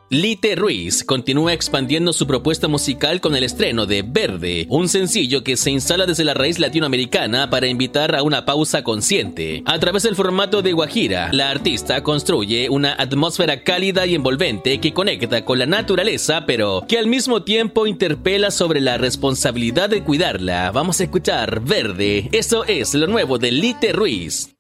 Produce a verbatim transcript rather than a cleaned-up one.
Lite Ruiz continúa expandiendo su propuesta musical con el estreno de Verde, un sencillo que se instala desde la raíz latinoamericana para invitar a una pausa consciente. A través del formato de guajira, la artista construye una atmósfera cálida y envolvente que conecta con la naturaleza, pero que al mismo tiempo interpela sobre la responsabilidad de cuidarla. Vamos a escuchar Verde. Eso es lo nuevo de Lite Ruiz.